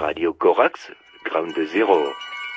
Radio Korax, Ground Zero.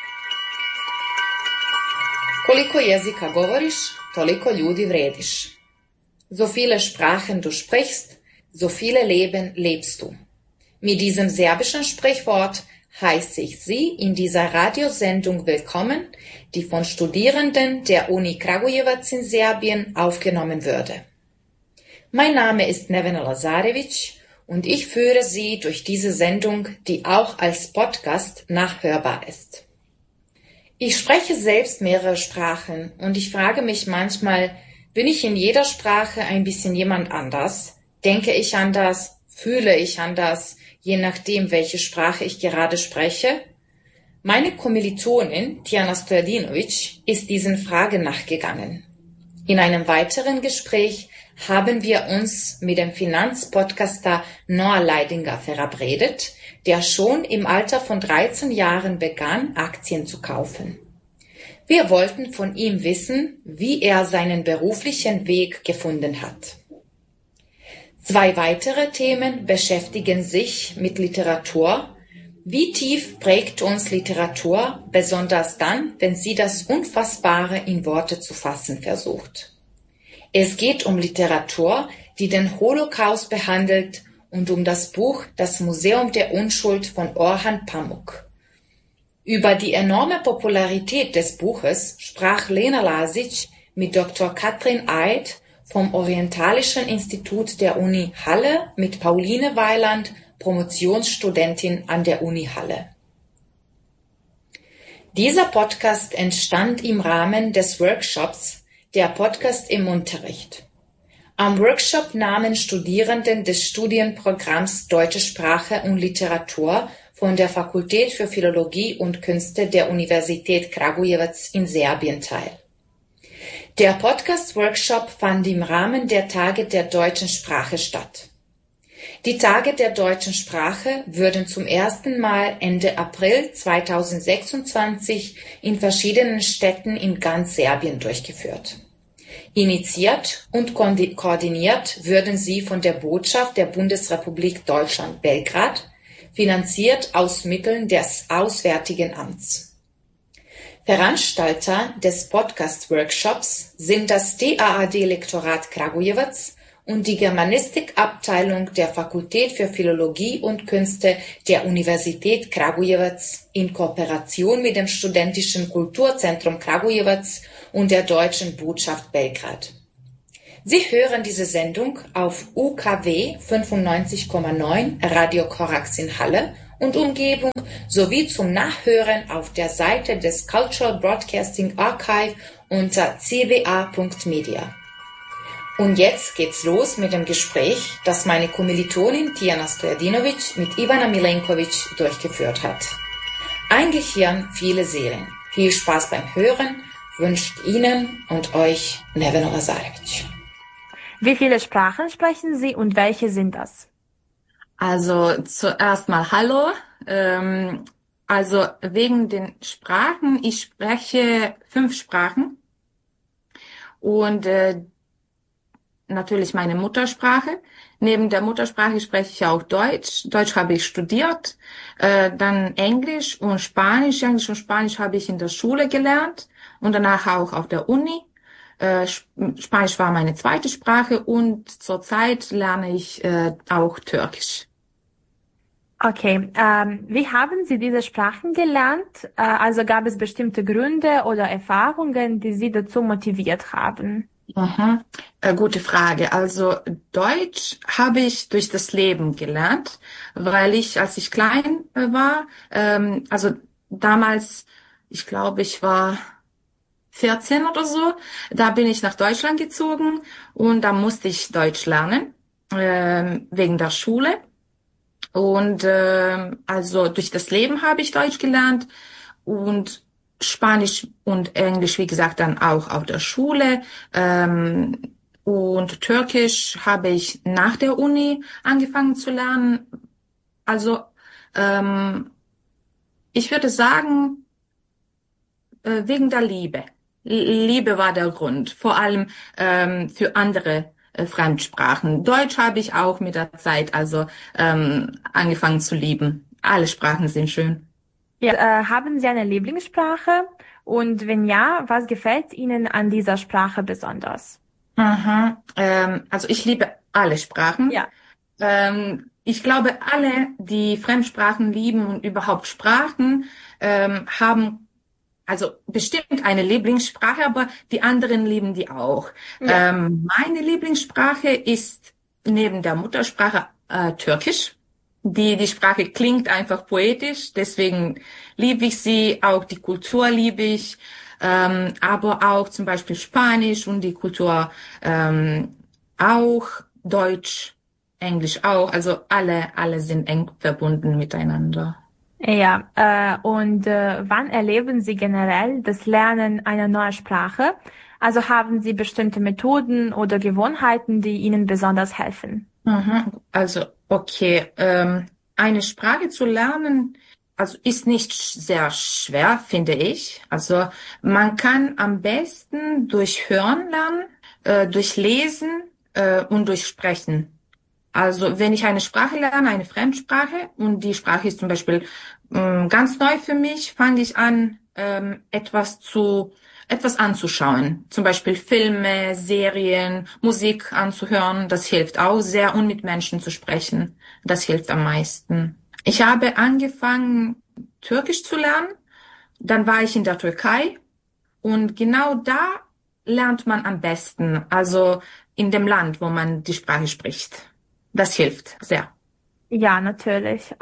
Koliko jezika govoriš, toliko ljudi vrediš. So viele Sprachen du sprichst, so viele Leben lebst du. Mit diesem serbischen Sprichwort heiße ich Sie in dieser Radiosendung willkommen, die von Studierenden der Uni Kragujevac in Serbien aufgenommen würde. Mein Name ist Nevena Lazarevic und ich führe Sie durch diese Sendung, die auch als Podcast nachhörbar ist. Ich spreche selbst mehrere Sprachen und ich frage mich manchmal, bin ich in jeder Sprache ein bisschen jemand anders? Denke ich anders? Fühle ich anders? Je nachdem, welche Sprache ich gerade spreche? Meine Kommilitonin Tijana Stojadinovic ist diesen Fragen nachgegangen. In einem weiteren Gespräch haben wir uns mit dem Finanzpodcaster Noah Leidinger verabredet, der schon im Alter von 13 Jahren begann, Aktien zu kaufen. Wir wollten von ihm wissen, wie er seinen beruflichen Weg gefunden hat. Zwei weitere Themen beschäftigen sich mit Literatur. Wie tief prägt uns Literatur, besonders dann, wenn sie das Unfassbare in Worte zu fassen versucht? Es geht um Literatur, die den Holocaust behandelt und um das Buch Das Museum der Unschuld von Orhan Pamuk. Über die enorme Popularität des Buches sprach Lena Lasic mit Dr. Katrin Eid vom Orientalischen Institut der Uni Halle mit Pauline Weiland, Promotionsstudentin an der Uni Halle. Dieser Podcast entstand im Rahmen des Workshops Der Podcast im Unterricht. Am Workshop nahmen Studierenden des Studienprogramms Deutsche Sprache und Literatur von der Fakultät für Philologie und Künste der Universität Kragujevac in Serbien teil. Der Podcast-Workshop fand im Rahmen der Tage der deutschen Sprache statt. Die Tage der deutschen Sprache würden zum ersten Mal Ende April 2026 in verschiedenen Städten in ganz Serbien durchgeführt. Initiiert und koordiniert würden sie von der Botschaft der Bundesrepublik Deutschland Belgrad, finanziert aus Mitteln des Auswärtigen Amts. Veranstalter des Podcast-Workshops sind das DAAD-Lektorat Kragujevac und die Germanistikabteilung der Fakultät für Philologie und Künste der Universität Kragujevac in Kooperation mit dem Studentischen Kulturzentrum Kragujevac und der Deutschen Botschaft Belgrad. Sie hören diese Sendung auf UKW 95,9 Radio Korax in Halle und Umgebung sowie zum Nachhören auf der Seite des Cultural Broadcasting Archive unter cba.media. Und jetzt geht's los mit dem Gespräch, das meine Kommilitonin Tijana Stojadinovic mit Ivana Milenkovic durchgeführt hat. Ein Gehirn, viele Seelen. Viel Spaß beim Hören wünscht Ihnen und euch Nevena Lazarevic. Wie viele Sprachen sprechen Sie und welche sind das? Also zuerst mal Hallo. Also wegen den Sprachen, ich spreche 5 Sprachen und natürlich meine Muttersprache. Neben der Muttersprache spreche ich auch Deutsch. Deutsch habe ich studiert, dann Englisch und Spanisch. Englisch und Spanisch habe ich in der Schule gelernt und danach auch auf der Uni. Spanisch war meine zweite Sprache und zurzeit lerne ich auch Türkisch. Okay, wie haben Sie diese Sprachen gelernt? Also gab es bestimmte Gründe oder Erfahrungen, die Sie dazu motiviert haben? Gute Frage. Also Deutsch habe ich durch das Leben gelernt, weil ich, als ich klein war, also damals, ich glaube, ich war 14 oder so, da bin ich nach Deutschland gezogen und da musste ich Deutsch lernen, wegen der Schule. Und also durch das Leben habe ich Deutsch gelernt und Spanisch und Englisch, wie gesagt, dann auch auf der Schule. Und Türkisch habe ich nach der Uni angefangen zu lernen. Also ich würde sagen, wegen der Liebe. Liebe war der Grund, vor allem für andere Fremdsprachen. Deutsch habe ich auch mit der Zeit also angefangen zu lieben. Alle Sprachen sind schön. Ja, haben Sie eine Lieblingssprache? Und wenn ja, was gefällt Ihnen an dieser Sprache besonders? Aha. Also ich liebe alle Sprachen. Ja. Ich glaube, alle, die Fremdsprachen lieben und überhaupt Sprachen, haben also bestimmt eine Lieblingssprache, aber die anderen lieben die auch. Ja. Meine Lieblingssprache ist neben der Muttersprache Türkisch. Die Sprache klingt einfach poetisch, deswegen liebe ich sie, auch die Kultur liebe ich, aber auch zum Beispiel Spanisch und die Kultur auch, Deutsch, Englisch auch, also alle sind eng verbunden miteinander. Ja, und wann erleben Sie generell das Lernen einer neuen Sprache? Also haben Sie bestimmte Methoden oder Gewohnheiten, die Ihnen besonders helfen? Mhm. Also, okay, eine Sprache zu lernen, also ist nicht sehr schwer, finde ich. Also man kann am besten durch Hören lernen, durch Lesen, und durch Sprechen. Also wenn ich eine Sprache lerne, eine Fremdsprache, und die Sprache ist zum Beispiel ganz neu für mich, fange ich an, etwas anzuschauen. Zum Beispiel Filme, Serien, Musik anzuhören. Das hilft auch sehr, und mit Menschen zu sprechen. Das hilft am meisten. Ich habe angefangen, Türkisch zu lernen. Dann war ich in der Türkei, und genau da lernt man am besten. Also in dem Land, wo man die Sprache spricht. Das hilft sehr. Ja, natürlich.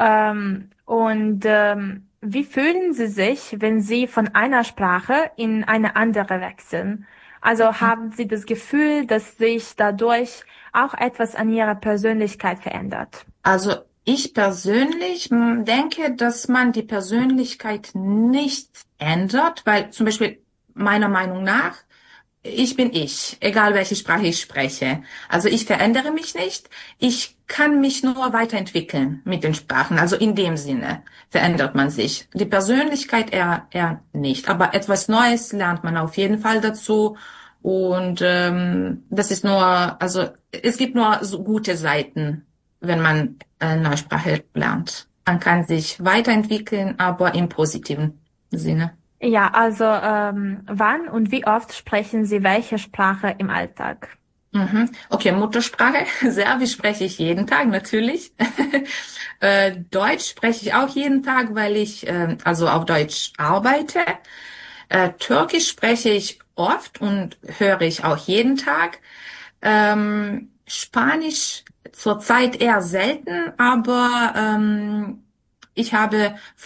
Und wie fühlen Sie sich, wenn Sie von einer Sprache in eine andere wechseln? Also haben Sie das Gefühl, dass sich dadurch auch etwas an Ihrer Persönlichkeit verändert? Also ich persönlich denke, dass man die Persönlichkeit nicht ändert, weil zum Beispiel meiner Meinung nach, ich bin ich, egal welche Sprache ich spreche. Also ich verändere mich nicht. Ich kann mich nur weiterentwickeln mit den Sprachen. Also in dem Sinne verändert man sich. Die Persönlichkeit eher nicht. Aber etwas Neues lernt man auf jeden Fall dazu. Und das ist nur, also es gibt nur so gute Seiten, wenn man eine neue Sprache lernt. Man kann sich weiterentwickeln, aber im positiven Sinne. Ja, also wann und wie oft sprechen Sie welche Sprache im Alltag? Mhm. Okay, Muttersprache. Serbisch spreche ich jeden Tag, natürlich. Deutsch spreche ich auch jeden Tag, weil ich also auf Deutsch arbeite. Türkisch spreche ich oft und höre ich auch jeden Tag. Spanisch zurzeit eher selten, aber ich habe